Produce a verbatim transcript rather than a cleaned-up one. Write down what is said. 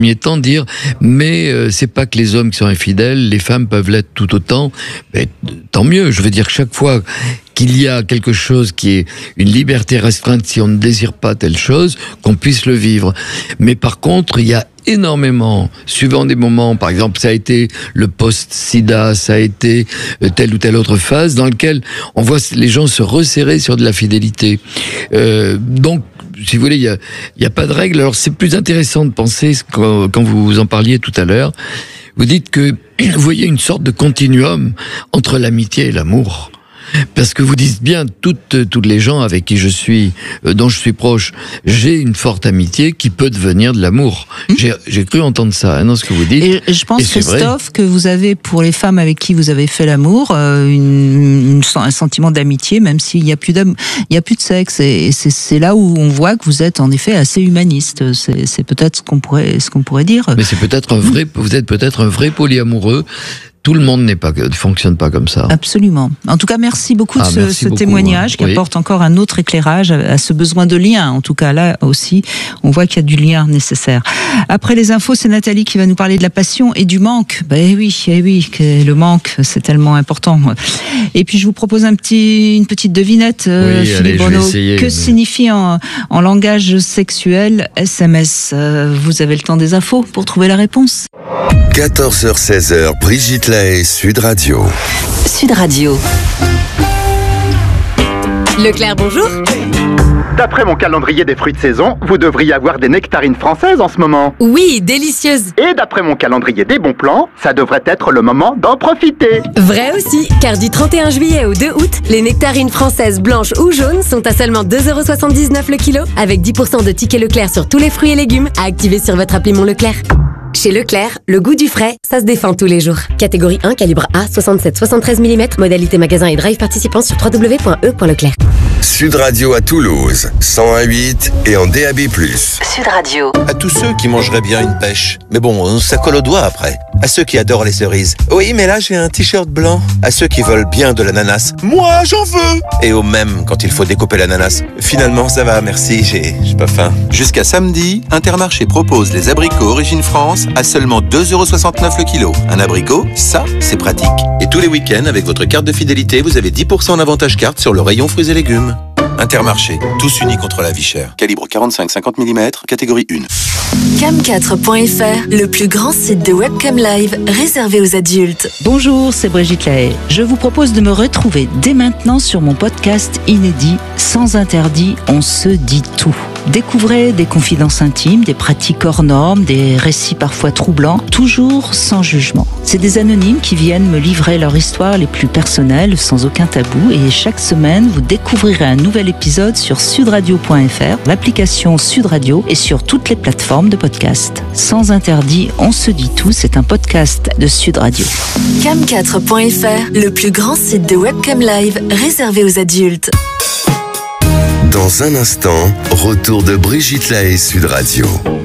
premier temps dire mais euh, c'est pas que les hommes qui sont infidèles, les femmes peuvent l'être tout autant. Mais tant mieux. Je veux dire que chaque fois qu'il y a quelque chose qui est une liberté restreinte, si on ne désire pas telle chose, qu'on puisse le vivre. Mais par contre, il y a énormément, suivant des moments, par exemple, ça a été le post-sida, ça a été telle ou telle autre phase dans laquelle on voit les gens se resserrer sur de la fidélité. Euh, donc, si vous voulez, il y a, il y a pas de règle. Alors, c'est plus intéressant de penser, quand, quand vous en parliez tout à l'heure, vous dites que vous voyez une sorte de continuum entre l'amitié et l'amour. Parce que vous dites bien, toutes, toutes les gens avec qui je suis, euh, dont je suis proche, j'ai une forte amitié qui peut devenir de l'amour. Mmh. J'ai, j'ai cru entendre ça, hein, dans ce que vous dites. Et je pense, Christophe, que vous avez, pour les femmes avec qui vous avez fait l'amour, euh, une, une, un sentiment d'amitié, même s'il n'y a plus d'amour, il y a plus de sexe. Et c'est, c'est là où on voit que vous êtes en effet assez humaniste. C'est, c'est peut-être ce qu'on pourrait, ce qu'on pourrait dire. Mais c'est peut-être un vrai, vous êtes peut-être un vrai polyamoureux. Tout le monde n'est pas, ne fonctionne pas comme ça. Absolument. En tout cas, merci beaucoup de ah, ce, ce beaucoup, témoignage qui oui. apporte encore un autre éclairage à, à ce besoin de lien. En tout cas, là aussi, on voit qu'il y a du lien nécessaire. Après les infos, c'est Nathalie qui va nous parler de la passion et du manque. Ben oui, eh oui, que le manque, c'est tellement important. Et puis, je vous propose un petit, une petite devinette, oui, Philippe allez, Bruno. Essayer, que mais... signifie en, en langage sexuel S M S? Vous avez le temps des infos pour trouver la réponse. quatorze heures seize heures, Brigitte Lahaie, Sud Radio. Sud Radio. Leclerc, bonjour. D'après mon calendrier des fruits de saison, vous devriez avoir des nectarines françaises en ce moment. Oui, délicieuses. Et d'après mon calendrier des bons plans, ça devrait être le moment d'en profiter. Vrai aussi, car du trente et un juillet au deux août, les nectarines françaises blanches ou jaunes sont à seulement deux euros soixante-dix-neuf le kilo, avec dix pour cent de tickets Leclerc sur tous les fruits et légumes à activer sur votre appli Mon Leclerc. Chez Leclerc, le goût du frais, ça se défend tous les jours. Catégorie un, calibre A, soixante-sept soixante-treize millimètres, modalité magasin et drive participant sur w w w point e point leclerc. Sud Radio à Toulouse, cent un virgule huit et en D A B plus. Sud Radio. À tous ceux qui mangeraient bien une pêche, mais bon, ça colle aux doigts après. À ceux qui adorent les cerises, oui, mais là j'ai un t-shirt blanc. À ceux qui veulent bien de l'ananas, moi j'en veux. Et au même quand il faut découper l'ananas, finalement ça va, merci, j'ai, j'ai pas faim. Jusqu'à samedi, Intermarché propose les abricots Origine France à seulement deux euros soixante-neuf le kilo. Un abricot, ça, c'est pratique. Et tous les week-ends, avec votre carte de fidélité, vous avez dix pour cent d'avantage carte sur le rayon fruits et légumes. Intermarché, tous unis contre la vie chère. Calibre quarante-cinq à cinquante millimètres, catégorie un. cam quatre point f r, le plus grand site de webcam live réservé aux adultes. Bonjour, c'est Brigitte Lahaie. Je vous propose de me retrouver dès maintenant sur mon podcast inédit Sans interdit, on se dit tout. Découvrez des confidences intimes, des pratiques hors normes, des récits parfois troublants, toujours sans jugement. C'est des anonymes qui viennent me livrer leur histoire les plus personnelles, sans aucun tabou, et chaque semaine, vous découvrirez un nouvel épisode sur sudradio point f r, l'application Sud Radio et sur toutes les plateformes de podcast. Sans interdit, on se dit tout, c'est un podcast de Sud Radio. cam quatre point f r, le plus grand site de webcam live réservé aux adultes. Dans un instant, retour de Brigitte Lahaie, Sud Radio.